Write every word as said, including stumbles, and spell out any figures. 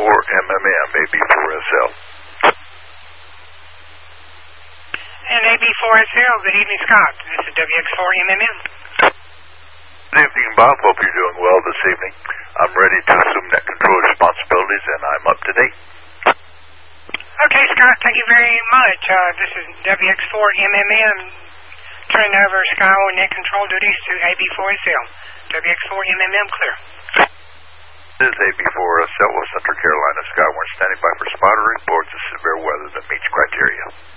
four M M M, A B four S L. And A B four S L, good evening, Scott. This is W X four M M M. Good evening, Bob. Hope you're doing well this evening. I'm ready to assume net control responsibilities, and I'm up to date. Okay, Scott, thank you very much. Uh, this is W X four M M M, turning over Skywarn net control duties to A B four S L. W X four M M M, clear. This is A B four S L, Central Carolina Skywarn, standing by for spotter reports of severe weather that meets criteria.